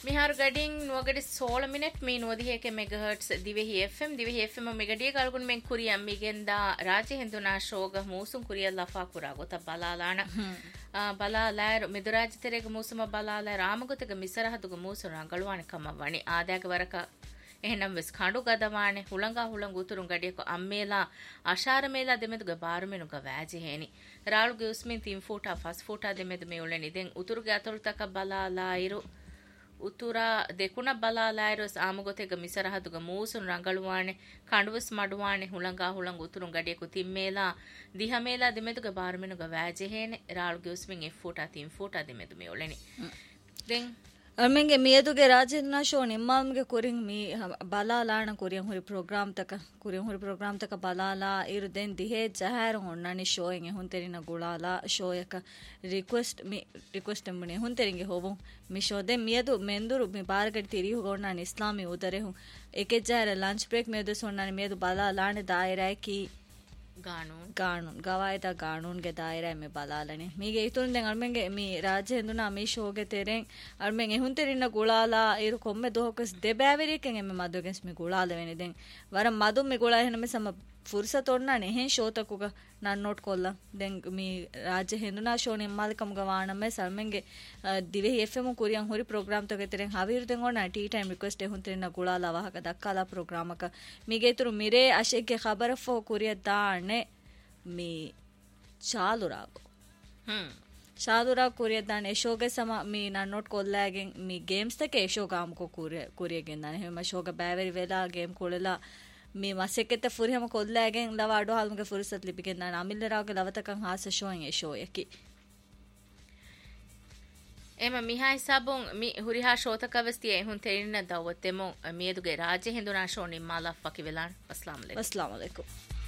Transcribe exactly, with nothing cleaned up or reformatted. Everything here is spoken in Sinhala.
මිහාර ගඩින් නුවගඩි සෝල මිනිට් මේ නොදිහේක මෙගහර්ට්ස් දිවෙහි එෆ්එම් දිවෙහි එෆ්එම් මෙගඩිය ගල්ගුන් මෙන් කුරියම් මිගෙන්දා රාජ්‍ය හින්දුනා ශෝග ಮೂಸುಂ ಕುರಿಯ ಲಫಾ ಕುರಾ ಗೊತ್ತ ಬಲಾಲಾಣ ಬಲಾಲಾರ ಮಿದುರಾಜ್ ತೆರೆಗ ಮೂಸುಮ ಬಲಾಲ ರಾಮಗೊತೆಗ ಮಿಸರಹದುಗ ಮೂಸು ರಂಗಳವಾಣಿ ಕಮ್ಮವಣಿ ಆದ್ಯಾಗ ವರಕ එහෙනම් වෙස් කඬු ගදවානේ හුලංගා හුලංග උතුරුන් ගඩියක අම්මේලා අශාර මේලා දෙමෙදුගේ බාරුමෙනුග වැජි හේනි රාළුගේ උස්මින් තින් ෆෝටා ෆස් ෆෝටා දෙමෙදු මේ උලෙනි දෙන් උතුරුගේ අතොල්තක බලාලා ඉරු උතුරා දෙකුණ බලාලායරස් ආමගොතෙග මිසරහදුග ಮೂಸುන් ರಂಗಳವಾනේ කඬුවස් මඩුවානේ හුලංගා හුලංග උතුරුන් ගඩියක තිම්මේලා දිහමේලා දෙමෙදුගේ බාරුමෙනුග වැජි හේනි රාළුගේ උස්මින් එෆ් ෆෝටා තින් ෆෝටා දෙමෙදු මේ උලෙනි දෙන් ಅರ್ಮೆಂಗೆ ಮಿಯದುಗೆ ರಾಜೇಂದ್ರ ಶೋ ನಿಮ್ಮಮ್ಗೆ ಕುರಿಂಗ್ ಮಿ ಬಲಾಲಾಣ ಕುರಿಯಂ ಹುರಿ ಪ್ರೋಗ್ರಾಮ್ ತಕ ಕುರಿಯಂ ಹುರಿ ಪ್ರೋಗ್ರಾಮ್ ತಕ ಬಲಾಲಾ ಇರು ದೆನ್ ದಿಹೆ ಜಹಾರ ಹೊಣ್ಣನಿ ಶೋ ಎಂಗೆ ಹುಂತೆರಿನ ಗುಳಾಲಾ ಶೋ ಯಕ ರಿಕ್ವೆಸ್ಟ್ ಮಿ ರಿಕ್ವೆಸ್ಟ್ ಎಂಬುನಿ ಹುಂತೆರಿಂಗೆ ಹೋವು ಮಿ ಶೋ ದೆ ಮಿಯದು ಮೆಂದುರು ಮಿ ಬಾರಗಡಿ ತಿರಿ ಹೊಣ್ಣನಿ ಇಸ್ಲಾಮಿ ಉದರೆ ಹು ಏಕೆ ಜಹಾರ ಲಂಚ್ ಬ್ರೇಕ್ ಮಿಯದು ಸೊಣ್ಣನಿ ಮಿಯದು ಬಲಾಲಾಣ ದಾಯರಾ ಕಿ ගානුන් ගානුන් ගවායත ගානුන්ගේ දායරය මේ බලාලනේ මීගේ ඉතුරුන් දැන් අර්මෙන්ගේ මේ රාජ්‍ය හඳුනා මේ ෂෝගේ තෙරෙන් අර්මෙන් එහුන් තෙරින්න ගුලාලා ඉරු කොම්මෙ දොහකස් දෙබෑවරියකෙන් එමෙ මදුගෙස් මේ ගුලාල වෙන්නේ දැන් වර මදු මේ ගුලා එහෙන මේ සම ෆුර්සත් ඔන්නනේ එහෙන් ෂෝතකුක නන් නෝට් කොල්ලා දැන් මේ රාජ්‍ය හඳුනා ෂෝ නිම්මාලකම් ගවාන මේ සල්මෙන්ගේ දිවෙහි එෆ්එම් කුරියන් හොරි ප්‍රෝග්‍රෑම් තක තෙරෙන් හවිරු දෙන් ඔන්න ටී ටයිම් රික්වෙස්ට් එහුන් තෙරින්න ගුලාලා වහක දක්කාලා ප්‍රෝග්‍රෑම් එක මීගේ ඉතුරු මිරේ අශෙක්ගේ ખબર ෆෝ කුරිය දාන්නේ මේ ಚಾಲುರಾಗು ಹ್ಮ್ ಚಾಲುರಾ ಕುರಿಯದಾನೆ ಯಶೋಗೆ ಸಮ ಮೀ ನಾ ನೋಟ್ ಕೊಲ್ಲಾಗೆ ಮೀ ಗೇಮ್ಸ್ ತಕೆ ಯಶೋಗ ಆಮಕೋ ಕುರಿಯ ಕುರಿಯಗೆ ನಾನು ಹೇಮ ಶೋಗ ಬ್ಯಾವೆರಿ ವೆಲಾ ಗೇಮ್ ಕೊಳಲ ಮೀ ಮಸೆಕೆತ ಫುರಿ ಹಮ ಕೊಲ್ಲಾಗೆ ಲವ ಅಡೋ ಹಾಲ್ಮಗೆ ಫುರ್ಸತ್ ಲಿಪಿಗೆ ನಾನು ಅಮಿಲ್ಲರಾಗೆ ಲವತಕಂ ಹಾಸ ಶೋಯಂ ಯಶೋ ಯಕಿ එම මිහායි සබොන් මි හුරිහා ශෝතකවස්තිය එහුන් තෙරින්න දවත්තෙමො මියදුගේ රාජ්‍ය හින්දුනා ෂෝ නිම්මාලා ෆකි වෙලාන් අස්ලාම් අලයිකුම් අස්ලාම් අලයිකුම්